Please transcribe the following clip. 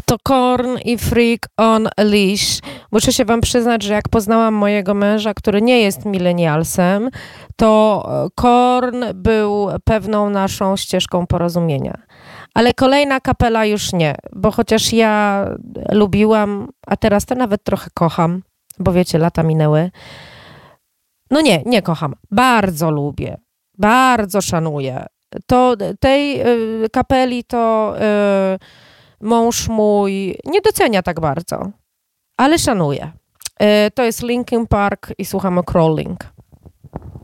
To Korn i Freak on a Leash. Muszę się wam przyznać, że jak poznałam mojego męża, który nie jest milenialsem, to Korn był pewną naszą ścieżką porozumienia. Ale kolejna kapela już nie, bo chociaż ja lubiłam, a teraz to nawet trochę kocham, bo wiecie, lata minęły. No nie kocham. Bardzo lubię, bardzo szanuję. To tej kapeli to mąż mój nie docenia tak bardzo, ale szanuje. To jest Linkin Park i słuchamy Crawling.